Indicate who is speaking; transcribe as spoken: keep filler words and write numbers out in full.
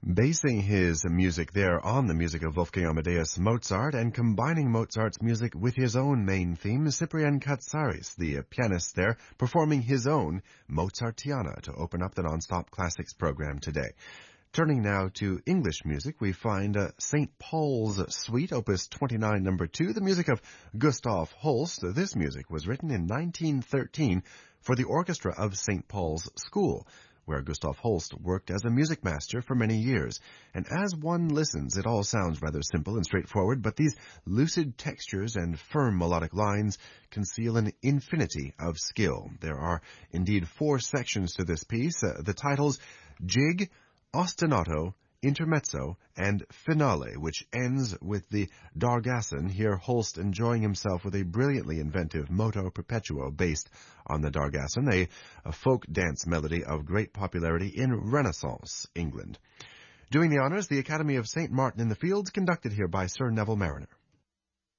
Speaker 1: Basing his music there on the music of Wolfgang Amadeus Mozart and combining Mozart's music with his own main theme, Cyprian Katsaris, the pianist there, performing his own Mozartiana to open up the Nonstop Classics program today. Turning now to English music, we find uh, Saint Paul's Suite, Opus twenty-nine, number two, the music of Gustav Holst. This music was written in nineteen thirteen for the orchestra of Saint Paul's School, where Gustav Holst worked as a music master for many years. And as one listens, it all sounds rather simple and straightforward, but these lucid textures and firm melodic lines conceal an infinity of skill. There are indeed four sections to this piece. Uh, the titles Jig, Ostinato, Intermezzo, and Finale, which ends with the Dargasson, here Holst enjoying himself with a brilliantly inventive moto perpetuo based on the Dargasson, a, a folk dance melody of great popularity in Renaissance England. Doing the honors, the Academy of Saint Martin in the Fields, conducted here by Sir Neville Mariner.